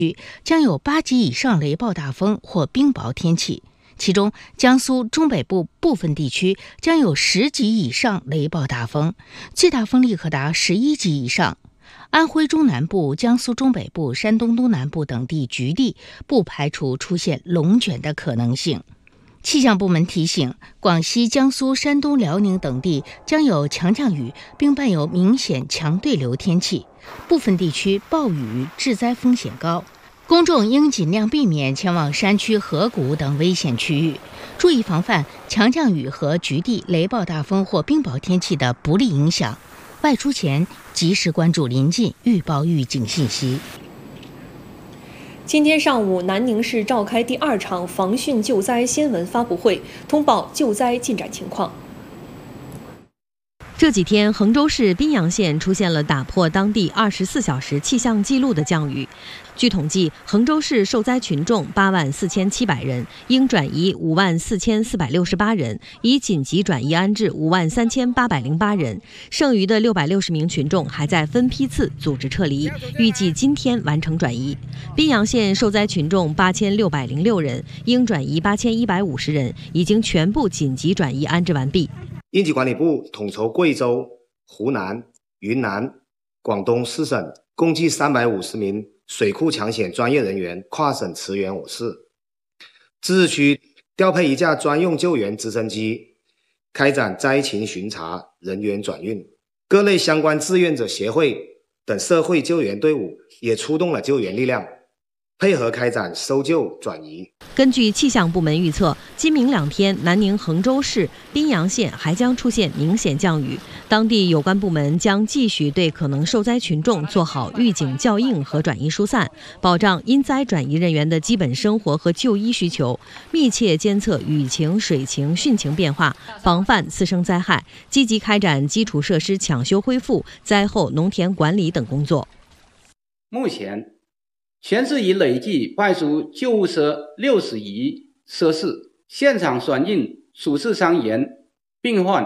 将有8级以上雷暴大风或冰雹天气，其中江苏中北部部分地区将有10级以上雷暴大风，最大风力可达11级以上。安徽中南部、江苏中北部、山东东南部等地局地不排除出现龙卷的可能性。气象部门提醒，广西、江苏、山东、辽宁等地将有强降雨，并伴有明显强对流天气，部分地区暴雨致灾风险高。公众应尽量避免前往山区、河谷等危险区域，注意防范强降雨和局地雷暴大风或冰雹天气的不利影响。外出前及时关注临近预报预警信息。 今天上午，南宁市召开第2场防汛救灾新闻发布会，通报救灾进展情况。 这几天，衡州市宾阳县出现了打破当地24小时气象记录的降雨。据统计，衡州市受灾群众84700人，应转移54468人，已紧急转移安置53808人，剩余的660名群众还在分批次组织撤离，预计今天完成转移。宾阳县受灾群众8606人，应转移8150人，已经全部紧急转移安置完毕。 应急管理部统筹贵州、湖南、云南、广东4省共计350名水库抢险专业人员跨省驰援我市，自治区调配1架专用救援直升机，开展灾情巡查、人员转运。各类相关志愿者协会等社会救援队伍也出动了救援力量，配合开展搜救转移。 根据气象部门预测，今明2天，南宁、衡州市、宾阳县还将出现明显降雨，当地有关部门将继续对可能受灾群众做好预警校应和转移疏散，保障因灾转移人员的基本生活和就医需求，密切监测雨情、水情、汛情变化，防范次生灾害，积极开展基础设施抢修恢复、灾后农田管理等工作。 目前全市已累计派出救护车60余车次，现场转运主治伤员病患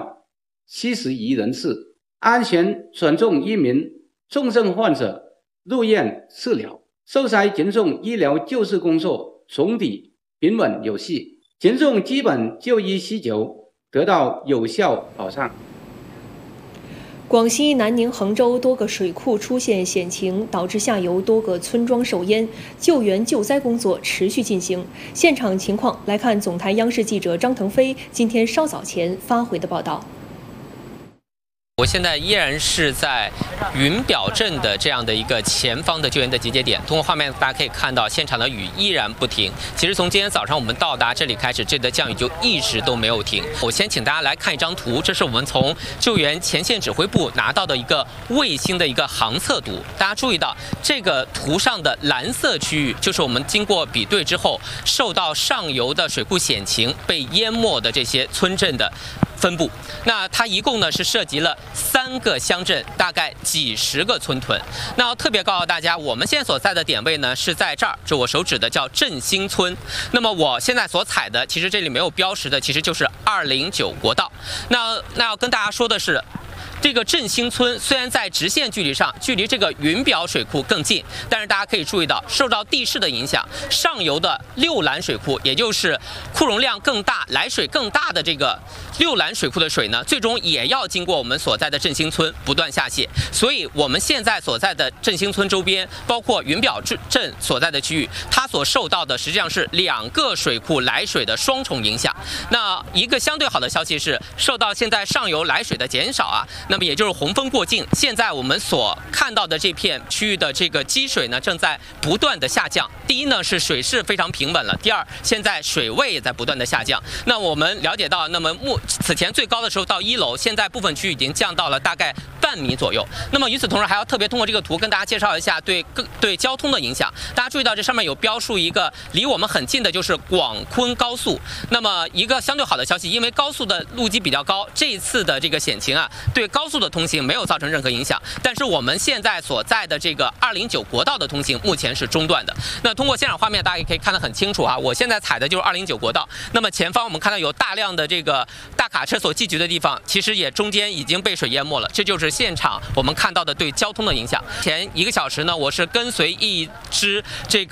70余人次，安全转送1名重症患者入院治疗。受灾群众医疗救治工作总体平稳有序，群众基本就医需求得到有效保障。 广西南宁、衡州多个水库出现险情，导致下游多个村庄受淹，救援救灾工作持续进行。现场情况来看，总台央视记者张腾飞今天稍早前发回的报道。 我现在依然是在云表镇的这样的一个前方的救援的集结点。通过画面，大家可以看到现场的雨依然不停。其实从今天早上我们到达这里开始，这里的降雨就一直都没有停。我先请大家来看一张图，这是我们从救援前线指挥部拿到的一个卫星的一个航测图。大家注意到这个图上的蓝色区域，就是我们经过比对之后受到上游的水库险情被淹没的这些村镇的分布。那它一共呢是涉及了3个乡镇，大概几10个村屯。那要特别告诉大家，我们现在所在的点位呢是在这儿，就我手指的叫振兴村。那么我现在所采的，其实这里没有标识的，其实就是209国道。那要跟大家说的是，这个振兴村虽然在直线距离上距离这个云表水库更近，但是大家可以注意到，受到地势的影响，上游的6栏水库，也就是库容量更大、来水更大的这个6栏水库的水呢，最终也要经过我们所在的振兴村不断下泄。所以我们现在所在的振兴村周边，包括云表镇所在的区域，它所受到的实际上是2个水库来水的双重影响。那一个相对好的消息是，受到现在上游来水的减少啊，那么也就是洪峰过境，现在我们所看到的这片区域的这个积水呢，正在不断的下降。第一呢是水势非常平稳了，第二，现在水位也在不断的下降。那我们了解到，那么此前最高的时候到1楼，现在部分区域已经降到了大概半米左右。那么与此同时，还要特别通过这个图跟大家介绍一下对交通的影响。大家注意到这上面有标述一个离我们很近的，就是广昆高速。那么一个相对好的消息，因为高速的路基比较高，这一次的这个险情啊，对高速的通行没有造成任何影响。但是我们现在所在的这个209国道的通行目前是中断的。那通过现场画面，大家也可以看得很清楚啊。我现在踩的就是209国道，那么前方我们看到有大量的这个大卡车所聚集的地方，其实也中间已经被水淹没了。这就是现场我们看到的对交通的影响。前1个小时呢，我是跟随一支这个